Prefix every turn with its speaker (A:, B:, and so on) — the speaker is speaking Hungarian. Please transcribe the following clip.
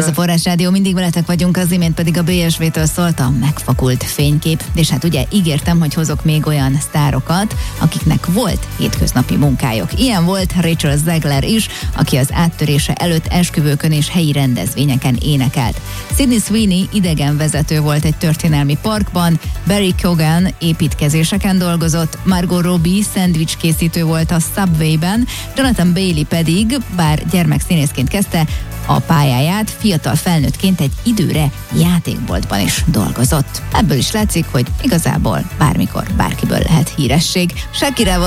A: a Forrás Rádió, mindig veletek vagyunk, az imént pedig a BSV-től szólt a megfakult fénykép, és hát ugye ígértem, hogy hozok még olyan sztárokat, akiknek volt hétköznapi munkájuk. Ilyen volt Rachel Zegler is, aki az áttörése előtt esküvőkön és helyi rendezvényeken énekelt. Sydney Sweeney idegenvezető volt egy történelmi parkban, Barry Keoghan építkezéseken dolgozott, Margot Robbie szendvicskészítő volt a Subway-ben, Jonathan Bailey pedig, bár gyermekszínészként kezdte a pályáját, fiatal felnőttként egy időre játékboltban is dolgozott. Ebből is látszik, hogy igazából bármikor bárkiből lehet híresség. Shakirával